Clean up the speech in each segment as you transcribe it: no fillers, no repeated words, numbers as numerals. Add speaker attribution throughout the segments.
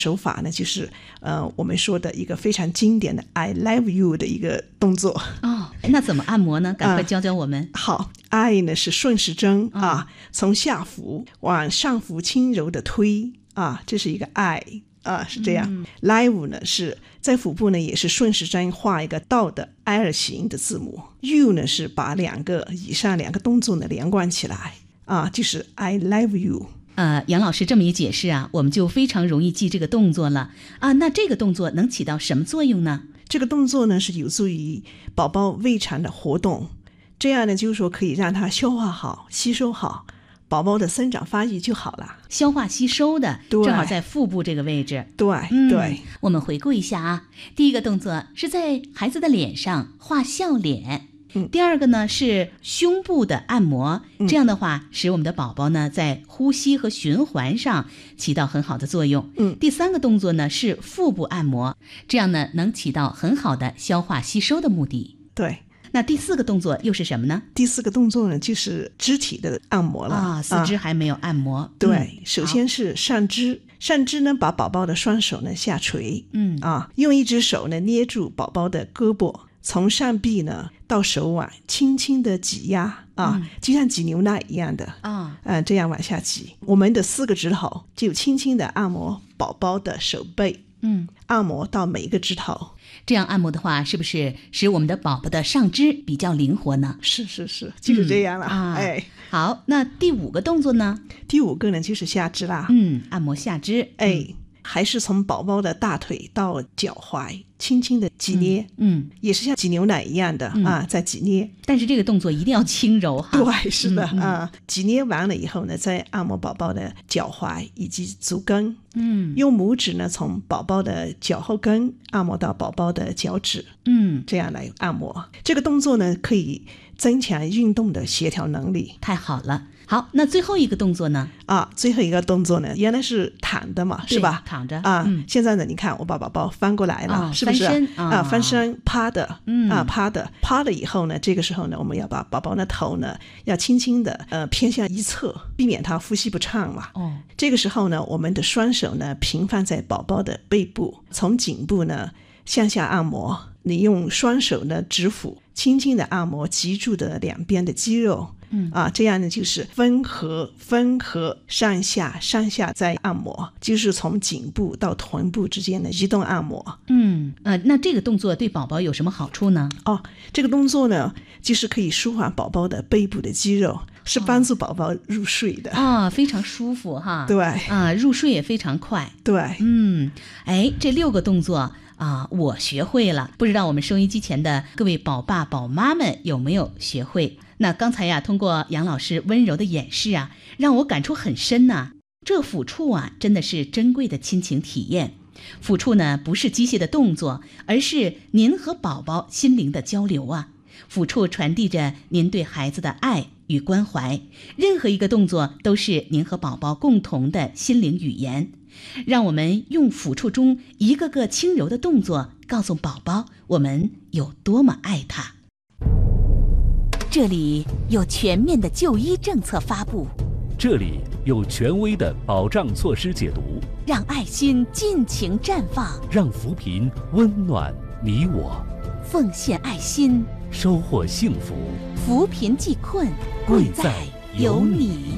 Speaker 1: 手法呢，就是我们说的一个非常经典的 I love you 的一个动作。
Speaker 2: 那怎么按摩呢？赶快教教我们。
Speaker 1: 好， I 呢是顺时针从下腹往上腹轻柔的推这是一个 I是这样。Live 呢是在腹部呢也是顺时针画一个倒的 L 型的字母。You 呢是把以上两个动作呢连贯起来就是 I love you。
Speaker 2: 杨老师这么一解释我们就非常容易记这个动作了那这个动作能起到什么作用呢？
Speaker 1: 这个动作呢是有助于宝宝胃肠的活动，这样呢就是说可以让它消化好、吸收好，宝宝的生长发育就好了。
Speaker 2: 消化吸收的，正好在腹部这个位置。
Speaker 1: 对，对。
Speaker 2: 我们回顾一下第一个动作是在孩子的脸上画笑脸。第二个呢是胸部的按摩，这样的话使我们的宝宝呢在呼吸和循环上起到很好的作用。第三个动作呢是腹部按摩，这样呢能起到很好的消化吸收的目的。
Speaker 1: 对。
Speaker 2: 那第四个动作又是什么呢？
Speaker 1: 第四个动作呢就是肢体的按摩了
Speaker 2: 四肢还没有按摩。
Speaker 1: 对，首先是上肢。上肢呢把宝宝的双手呢下垂用一只手呢捏住宝宝的胳膊，从上臂呢到手腕轻轻的挤压就像挤牛奶一样的这样往下挤。我们的4个指头就轻轻的按摩宝宝的手背，按摩到每一个指头。
Speaker 2: 这样按摩的话是不是使我们的宝宝的上肢比较灵活呢？
Speaker 1: 是，就是这样了
Speaker 2: 好，那第5个动作呢？
Speaker 1: 第5个呢就是下肢啦。
Speaker 2: 按摩下肢。
Speaker 1: 还是从宝宝的大腿到脚踝轻轻的挤捏，也是像挤牛奶一样的在挤捏，
Speaker 2: 但是这个动作一定要轻柔
Speaker 1: 对，是的挤捏完了以后呢，再按摩宝宝的脚踝以及足跟，用拇指呢从宝宝的脚后跟按摩到宝宝的脚趾，这样来按摩。这个动作呢可以增强运动的协调能力。
Speaker 2: 太好了。好，那最后一个动作呢？
Speaker 1: 最后一个动作呢，原来是躺的嘛，是吧？
Speaker 2: 躺着
Speaker 1: 现在呢，你看我把宝宝翻过来了，是不是？翻身趴的，趴了以后呢，这个时候呢，我们要把宝宝的头呢，要轻轻的偏向一侧，避免他呼吸不畅嘛。这个时候呢，我们的双手呢平放在宝宝的背部，从颈部呢向下按摩。你用双手呢指腹轻轻的按摩脊柱的两边的肌肉。这样呢就是分合上下再按摩，就是从颈部到臀部之间的移动按摩。
Speaker 2: 那这个动作对宝宝有什么好处呢？
Speaker 1: 这个动作呢就是可以舒缓宝宝的背部的肌肉，是帮助宝宝入睡的
Speaker 2: 非常舒服哈。
Speaker 1: 对
Speaker 2: 入睡也非常快。
Speaker 1: 对。
Speaker 2: 这6个动作我学会了，不知道我们收音机前的各位宝爸宝妈们有没有学会？那刚才通过杨老师温柔的演示让我感触很深这抚触真的是珍贵的亲情体验。抚触呢不是机械的动作，而是您和宝宝心灵的交流抚触传递着您对孩子的爱与关怀，任何一个动作都是您和宝宝共同的心灵语言。让我们用抚触中一个个轻柔的动作告诉宝宝我们有多么爱他。
Speaker 3: 这里有全面的就医政策发布，
Speaker 4: 这里有权威的保障措施解读，
Speaker 3: 让爱心尽情绽放，
Speaker 4: 让扶贫温暖你我，
Speaker 3: 奉献爱心，
Speaker 4: 收获幸福，
Speaker 3: 扶贫济困，贵在有你。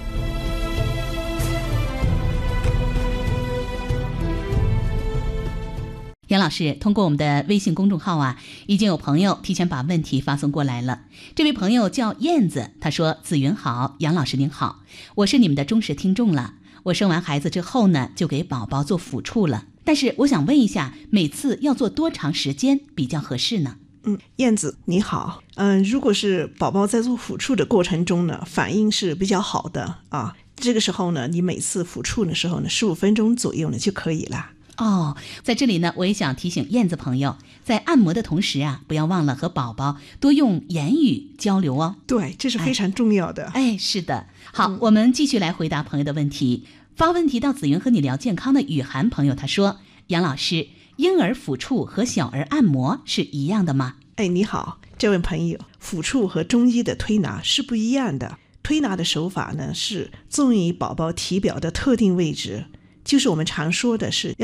Speaker 2: 杨老师，通过我们的微信公众号已经有朋友提前把问题发送过来了。这位朋友叫燕子，他说：子云好，杨老师您好，我是你们的忠实听众了。我生完孩子之后呢，就给宝宝做抚触了，但是我想问一下，每次要做多长时间比较合适呢？
Speaker 1: 燕子你好，如果是宝宝在做抚触的过程中呢，反应是比较好的这个时候呢，你每次抚触的时候呢，15分钟左右呢就可以了。
Speaker 2: 在这里呢，我也想提醒燕子朋友，在按摩的同时不要忘了和宝宝多用言语交流哦。
Speaker 1: 对，这是非常重要的。
Speaker 2: 是的。好，我们继续来回答朋友的问题。发问题到子云和你聊健康的雨涵朋友，他说：杨老师，婴儿抚触和小儿按摩是一样的吗？
Speaker 1: 你好，这位朋友，抚触和中医的推拿是不一样的。推拿的手法呢是纵于宝宝体表的特定位置， 就是我们常说的是